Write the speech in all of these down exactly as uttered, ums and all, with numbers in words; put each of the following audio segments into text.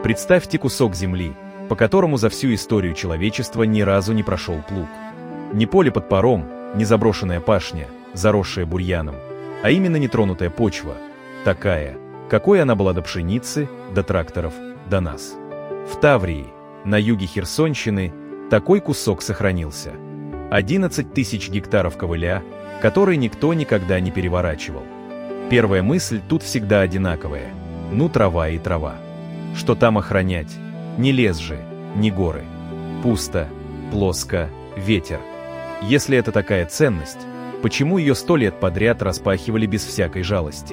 Представьте кусок земли, по которому за всю историю человечества ни разу не прошел плуг. Не поле под паром, не заброшенная пашня, заросшая бурьяном, а именно нетронутая почва, такая, какой она была до пшеницы, до тракторов, до нас. В Таврии, на юге Херсонщины, такой кусок сохранился. одиннадцать тысяч гектаров ковыля, который никто никогда не переворачивал. Первая мысль тут всегда одинаковая. Ну, трава и трава. Что там охранять? Не лес же, не горы. Пусто, плоско, ветер. Если это такая ценность, почему ее сто лет подряд распахивали без всякой жалости?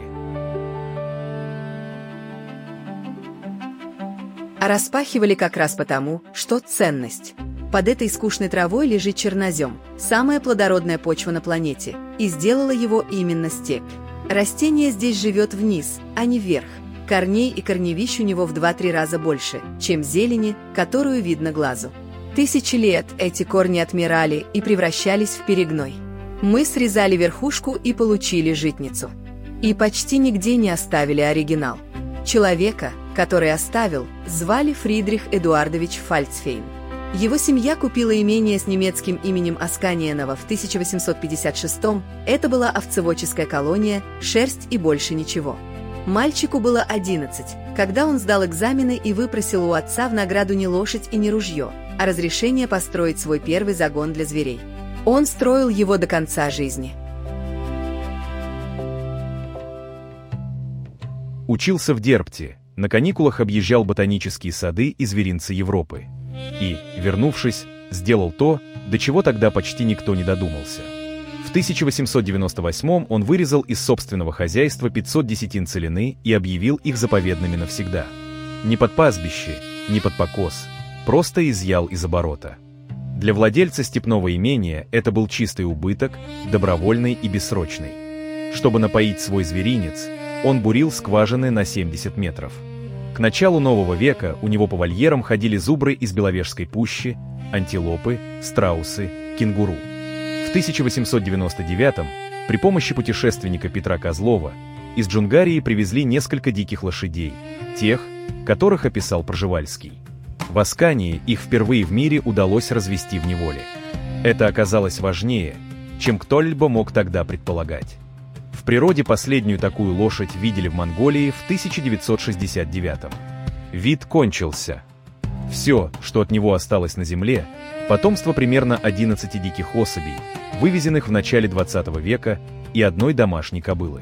А распахивали как раз потому, что ценность. Под этой скучной травой лежит чернозем, самая плодородная почва на планете, и сделала его именно степь. Растение здесь живет вниз, а не вверх. Корней и корневищ у него в два-три раза больше, чем зелени, которую видно глазу. Тысячи лет эти корни отмирали и превращались в перегной. Мы срезали верхушку и получили житницу. И почти нигде не оставили оригинал. Человека, который оставил, звали Фридрих Эдуардович Фальцфейн. Его семья купила имение с немецким именем Асканиенова в тысяча восемьсот пятьдесят шестом. Это была овцеводческая колония, шерсть и больше ничего. Мальчику было одиннадцать, когда он сдал экзамены и выпросил у отца в награду не лошадь и не ружье, а разрешение построить свой первый загон для зверей. Он строил его до конца жизни. Учился в Дербте, на каникулах объезжал ботанические сады и зверинцы Европы. И, вернувшись, сделал то, до чего тогда почти никто не додумался. В тысяча восемьсот девяносто восьмом он вырезал из собственного хозяйства пятьсот десятин целины и объявил их заповедными навсегда. Не под пастбище, не под покос, просто изъял из оборота. Для владельца степного имения это был чистый убыток, добровольный и бессрочный. Чтобы напоить свой зверинец, он бурил скважины на семьдесят метров. К началу нового века у него по вольерам ходили зубры из Беловежской пущи, антилопы, страусы, кенгуру. В тысяча восемьсот девяносто девятом при помощи путешественника Петра Козлова из Джунгарии привезли несколько диких лошадей, тех, которых описал Пржевальский. В Аскании их впервые в мире удалось развести в неволе. Это оказалось важнее, чем кто-либо мог тогда предполагать. В природе последнюю такую лошадь видели в Монголии в тысяча девятьсот шестьдесят девятом. Вид кончился. Все, что от него осталось на земле, потомство примерно одиннадцати диких особей, вывезенных в начале двадцатого века, и одной домашней кобылы.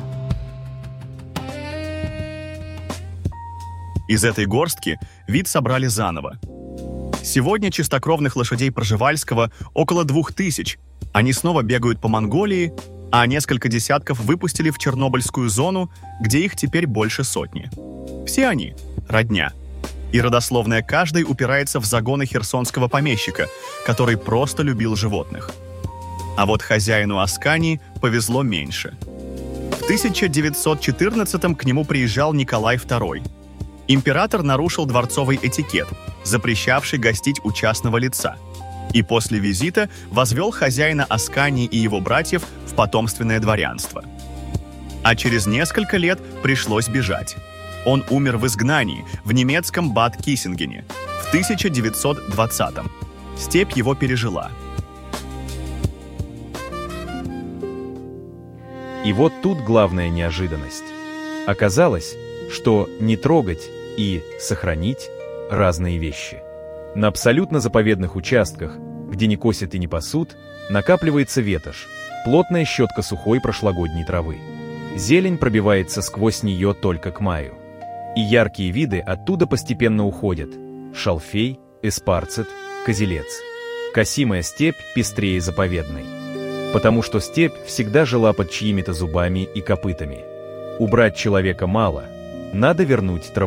Из этой горстки вид собрали заново. Сегодня чистокровных лошадей Пржевальского около двух тысяч. Они снова бегают по Монголии, а несколько десятков выпустили в Чернобыльскую зону, где их теперь больше сотни. Все они – родня. И родословная каждой упирается в загоны херсонского помещика, который просто любил животных. А вот хозяину Аскании повезло меньше. В тысяча девятьсот четырнадцатом к нему приезжал Николай второй. Император нарушил дворцовый этикет, запрещавший гостить у частного лица, и после визита возвел хозяина Аскании и его братьев в потомственное дворянство. А через несколько лет пришлось бежать. Он умер в изгнании в немецком Бад-Киссингене в тысяча девятьсот двадцатом. Степь его пережила. И вот тут главная неожиданность. Оказалось, что не трогать и сохранить – разные вещи. На абсолютно заповедных участках, где не косят и не пасут, накапливается ветошь, плотная щетка сухой прошлогодней травы. Зелень пробивается сквозь нее только к маю. И яркие виды оттуда постепенно уходят – шалфей, эспарцет, козелец. Косимая степь пестрее заповедной. Потому что степь всегда жила под чьими-то зубами и копытами. Убрать человека мало, надо вернуть траву.